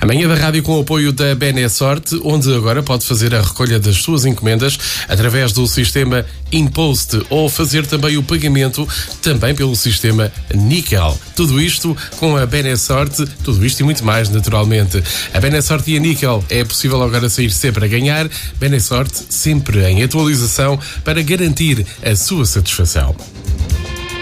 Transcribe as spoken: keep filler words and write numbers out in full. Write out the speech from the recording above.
Amanhã da rádio com o apoio da Benesorte, onde agora pode fazer a recolha das suas encomendas através do sistema InPost ou fazer também o pagamento também pelo sistema Níquel. Tudo isto com a Benesorte, tudo isto e muito mais, naturalmente. A Benesorte e a Níquel é possível agora sair sempre a ganhar. Benesorte sempre em atualização para garantir a sua satisfação.